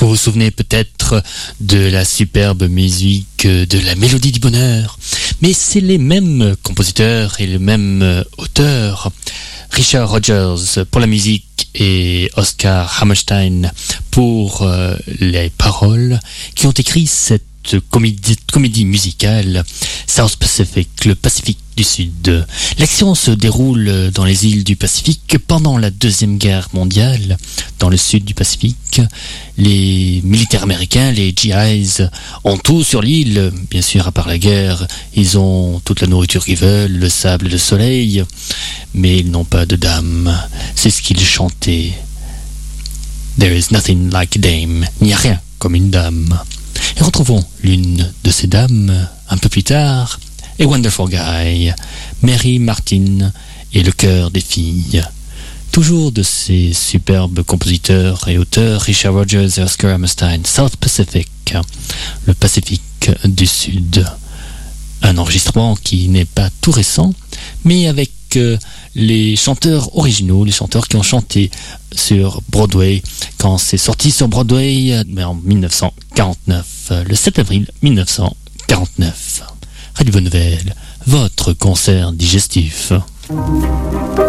vous souvenez peut-être de la superbe musique de la Mélodie du Bonheur, mais c'est les mêmes compositeurs et le même auteur, Richard Rodgers pour la musique et Oscar Hammerstein pour les paroles, qui ont écrit cette comédie musicale South Pacific, le Pacifique du Sud. L'action se déroule dans les îles du Pacifique pendant la Deuxième Guerre mondiale. Dans le sud du Pacifique, les militaires américains, les GIs, ont tout sur l'île, bien sûr, à part la guerre. Ils ont toute la nourriture qu'ils veulent, le sable et le soleil, mais ils n'ont pas de dame. C'est ce qu'ils chantaient. There is nothing like a dame. Il n'y a rien comme une dame. Et retrouvons l'une de ces dames un peu plus tard, A Wonderful Guy, Mary Martin et le chœur des filles. Toujours de ces superbes compositeurs et auteurs, Richard Rodgers et Oscar Hammerstein, South Pacific, le Pacifique du Sud. Un enregistrement qui n'est pas tout récent, mais avec les chanteurs originaux, les chanteurs qui ont chanté sur Broadway, quand c'est sorti sur Broadway en 1949, le 7 avril 1949. Radio Bonne Nouvelle, votre concert digestif.